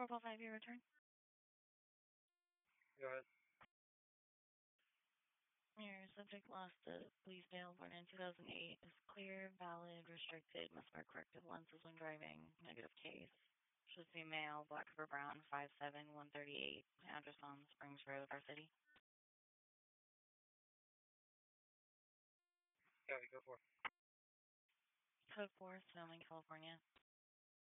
455, your return. Go ahead. Your subject lost the police veil born in 2008. Is clear, valid, restricted, must wear corrective lenses when driving. Negative case. Should be male, black cover brown, 5'7", 138. Address on Springs Road, our city. Yeah, go for it. Code 4, Sonoma, California.